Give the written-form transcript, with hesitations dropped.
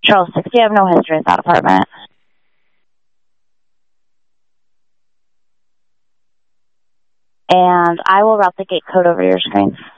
Charles 60, I have no history at that apartment. And I will route the gate code over your screen.